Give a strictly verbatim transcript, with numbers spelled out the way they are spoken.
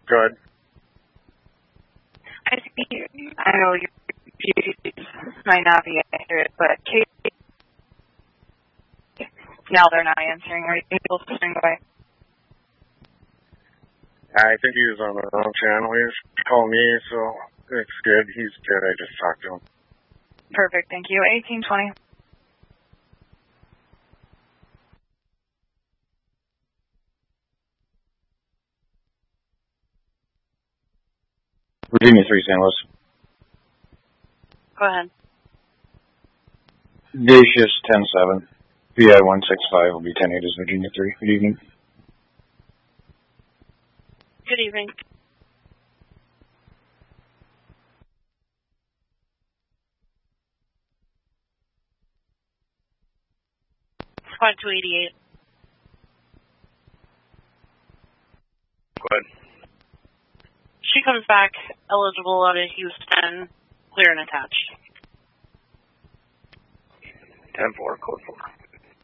Good. I think, I know your views might not be accurate, but Kate, now they're not answering. Are you able to string away? I think he was on the wrong channel. He was calling me, so it's good. He's good. I just talked to him. Perfect. Thank you. eighteen twenty. Virginia three, Saint Louis. Go ahead. Day shift's ten seven. V I one six five will be ten eight is Virginia three. Good evening. Good evening. Squad two eighty-eight. Go ahead. She comes back eligible out of Houston, clear and attached. ten four, code four.